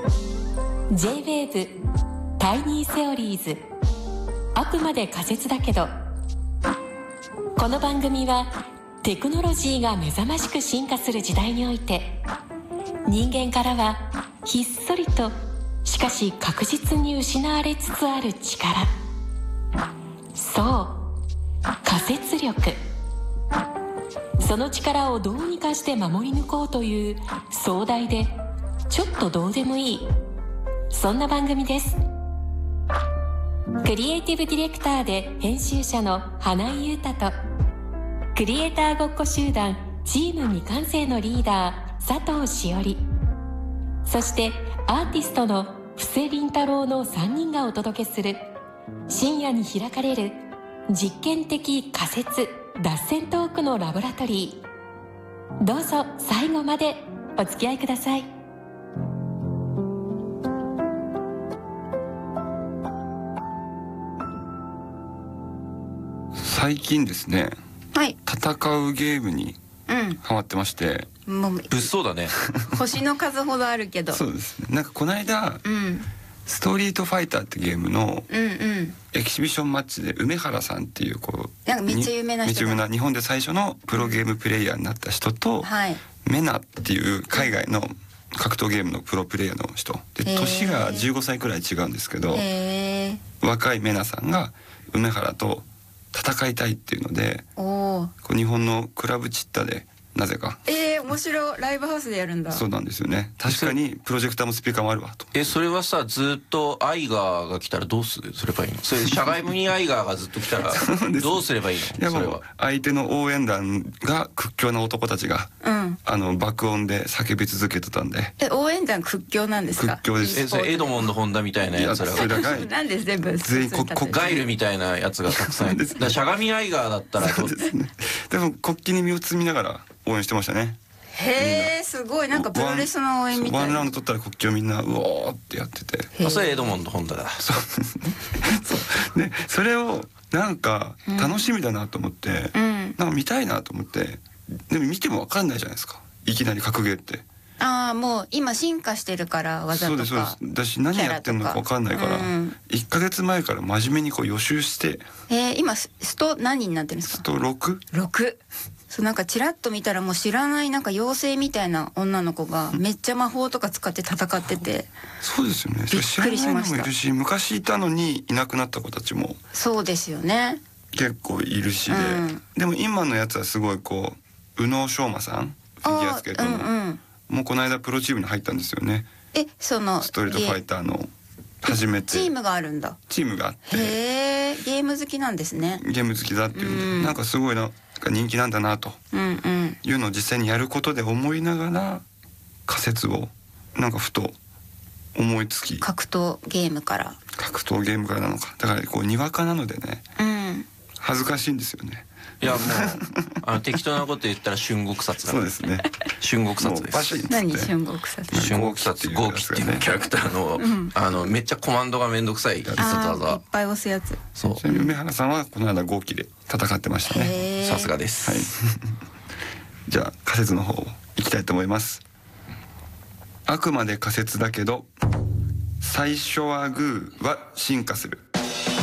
J-WAVE タイニーセオリーズ、あくまで仮説だけど。この番組はテクノロジーが目覚ましく進化する時代において、人間からはひっそりとしかし確実に失われつつある力、そう、仮説力。その力をどうにかして守り抜こうという壮大でちょっとどうでもいい、そんな番組です。クリエイティブディレクターで編集者の花井優太と、クリエイターごっこ集団チーム未完成のリーダー佐藤しおり、そしてアーティストの布施凛太郎の3人がお届けする深夜に開かれる実験的仮説脱線トークのラボラトリー。どうぞ最後までお付き合いください。 最近ですね、 はい、 戦うゲームにハマってまして、 もう物騒だね。 星の数ほどあるけどそうですね、なんかこの間、ストリートファイターってゲームのエキシビションマッチで梅原さんっていうなんかめっちゃ有名な人、 めっちゃ有名な日本で最初のプロゲームプレイヤーになった人と、メナっていう海外の格闘ゲームのプロプレイヤーの人で、年が15歳くらい違うんですけど、若いメナさんが梅原と戦いたいっていうので、こう日本のクラブチッタでなぜか面白い、ライブハウスでやるんだ。 そうなんですよね。確かにプロジェクターもスピーカーもあるわと。 それはさ、ずっとアイガーが来たらどうすればいいの？それ社外にアイガーがずっと来たらどうすればいいの？ いや、もう相手の応援団が屈強な男たちが、爆音で叫び続けてたんで。 応援団屈強なんですか？ 屈強です。 それエドモンド・ホンダみたいなやつらがなんで全部全員ガイルみたいなやつがたくさんいる。だしゃがみアイガーだったらそうですね。でも国旗に身を包みながら応援してましたね。 へえ、すごい、なんかプロレスの応援みたいな。 ワンラウンド取ったら国旗をみんなうおーってやってて、 それエドモンド・ホンダだ。 そうで、それをなんか楽しみだなと思って、なんか見たいなと思って。でも見ても分かんないじゃないですか、いきなり格ゲーって。 もう今進化してるから技とか。 そうですそうです。だし何やってんのか分かんないから、1ヶ月前から真面目にこう予習して。 今スト何になってるんですか？ スト 6？6。 そう、なんかチラッと見たらもう知らないなんか妖精みたいな女の子がめっちゃ魔法とか使って戦ってて、 そうですよね。 びっくりしました。 知らないのもいるし、昔いたのにいなくなった子たちもそうですよね、 結構いるしでも今のやつはすごいこう宇野昌磨さん、フィギュアスケートの、もうこの間プロチームに入ったんですよね。 そのストリートファイターの初めてチームがあるんだ。 チームがあって、 ゲーム好きなんですね。 ゲーム好きだっていうんで、なんかすごいな、人気なんだなというのを実際にやることで思いながら仮説をなんかふと思いつき、 格闘ゲームからなのか、だからこうにわかなのでね、恥ずかしいんですよね。 いやもう適当なこと言ったら春国殺だ。 そうですね、 春国殺です。 何春国殺？ 春国殺豪輝っていうキャラクターのめっちゃコマンドがめんどくさい必殺技、 いっぱい押すやつ。 そう。 梅原さんはこの間豪輝で戦ってましたね。 さすがです。 はい。じゃあ仮説の方いきたいと思います。あくまで仮説だけど最初はグーは進化する。